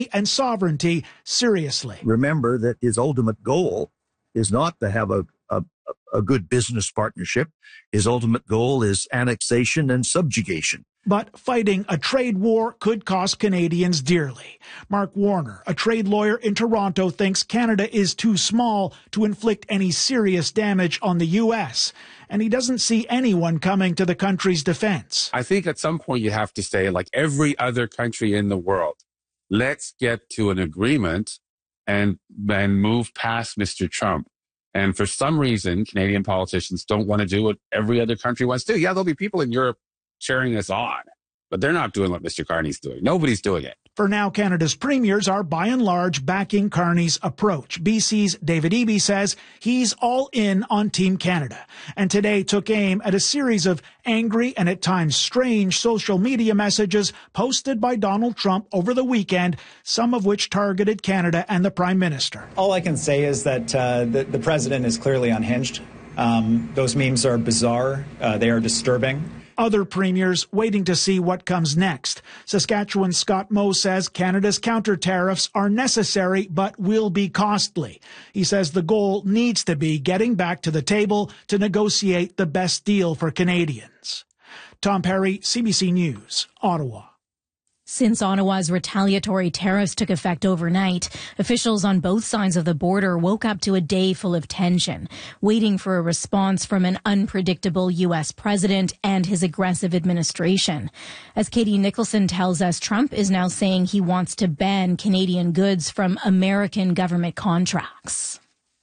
and sovereignty seriously. Remember that his ultimate goal is not to have a good business partnership. His ultimate goal is annexation and subjugation. But fighting a trade war could cost Canadians dearly. Mark Warner, a trade lawyer in Toronto, thinks Canada is too small to inflict any serious damage on the U.S., and he doesn't see anyone coming to the country's defense. I think at some point you have to say, like every other country in the world, let's get to an agreement and move past Mr. Trump. And for some reason, Canadian politicians don't want to do what every other country wants to do. Yeah, there'll be people in Europe cheering us on, but they're not doing what Mr. Carney's doing. Nobody's doing it. For now, Canada's premiers are by and large backing Carney's approach. BC's David Eby says he's all in on Team Canada, and today took aim at a series of angry and at times strange social media messages posted by Donald Trump over the weekend, some of which targeted Canada and the Prime Minister. All I can say is that the president is clearly unhinged. Those memes are bizarre. They are disturbing. Other premiers waiting to see what comes next. Saskatchewan's Scott Moe says Canada's counter tariffs are necessary but will be costly. He says the goal needs to be getting back to the table to negotiate the best deal for Canadians. Tom Perry, CBC News, Ottawa. Since Ottawa's retaliatory tariffs took effect overnight, officials on both sides of the border woke up to a day full of tension, waiting for a response from an unpredictable U.S. president and his aggressive administration. As Katie Nicholson tells us, Trump is now saying he wants to ban Canadian goods from American government contracts.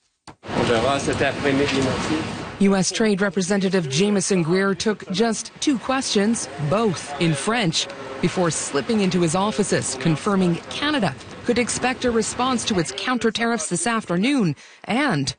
U.S. Trade Representative Jameson Greer took just 2 questions, both in French, before slipping into his offices, confirming Canada could expect a response to its counter-tariffs this afternoon, and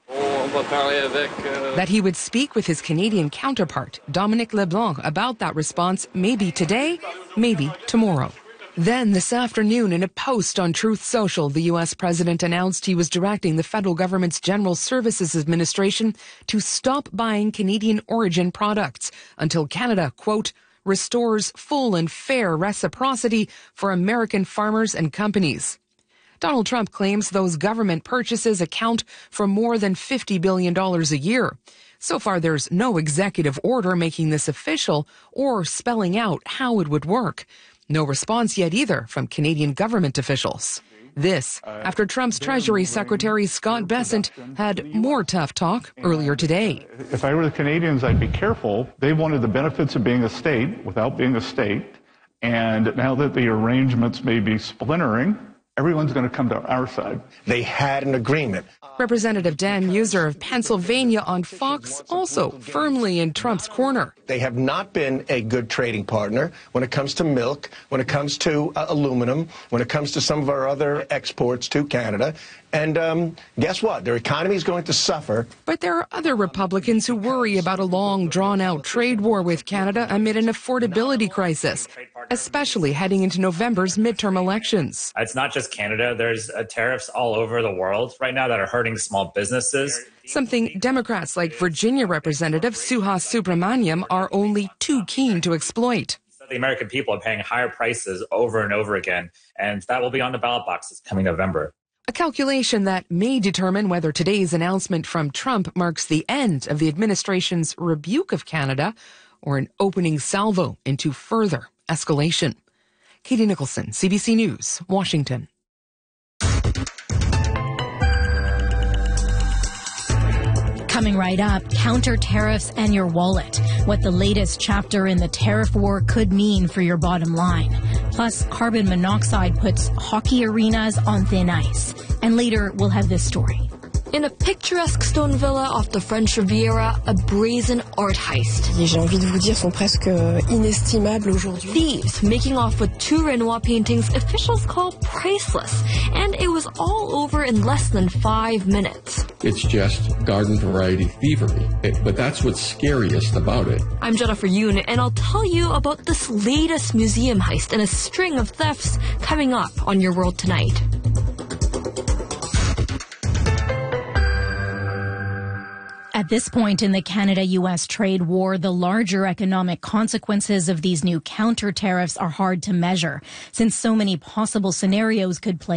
that he would speak with his Canadian counterpart, Dominic LeBlanc, about that response maybe today, maybe tomorrow. Then this afternoon, in a post on Truth Social, the U.S. president announced he was directing the federal government's General Services Administration to stop buying Canadian origin products until Canada, quote, restores full and fair reciprocity for American farmers and companies. Donald Trump claims those government purchases account for more than $50 billion a year. So far, there's no executive order making this official or spelling out how it would work. No response yet either from Canadian government officials. This after Trump's Treasury Secretary Scott Bessent had more tough talk earlier today. If I were the Canadians, I'd be careful. They wanted the benefits of being a state without being a state. And now that the arrangements may be splintering, everyone's going to come to our side. They had an agreement. Representative Dan Muser of Pennsylvania on Fox also firmly in Trump's corner. They have not been a good trading partner when it comes to milk, when it comes to aluminum, when it comes to some of our other exports to Canada. And guess what? Their economy is going to suffer. But there are other Republicans who worry about a long, drawn-out trade war with Canada amid an affordability crisis, especially heading into November's midterm elections. It's not just Canada. There's tariffs all over the world right now that are hurting small businesses. Something Democrats like Virginia Representative Suhas Subramaniam are only too keen to exploit. The American people are paying higher prices over and over again, and that will be on the ballot boxes coming November. A calculation that may determine whether today's announcement from Trump marks the end of the administration's rebuke of Canada or an opening salvo into further escalation. Katie Nicholson, CBC News, Washington. Coming right up, counter tariffs and your wallet. What the latest chapter in the tariff war could mean for your bottom line. Plus, carbon monoxide puts hockey arenas on thin ice. And later, we'll have this story. In a picturesque stone villa off the French Riviera, a brazen art heist. J'ai envie de vous dire, sont presque inestimables aujourd'hui. Thieves making off with 2 Renoir paintings officials call priceless. And it was all over in less than 5 minutes. It's just garden variety thievery. But that's what's scariest about it. I'm Jennifer Yoon, and I'll tell you about this latest museum heist and a string of thefts coming up on Your World Tonight. At this point in the Canada-U.S. trade war, the larger economic consequences of these new counter tariffs are hard to measure, since so many possible scenarios could play